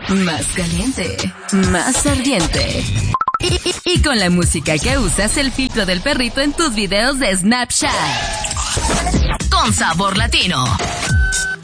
más caliente, más ardiente. Y con la música que usas, el filtro del perrito en tus videos de Snapchat. Con sabor latino.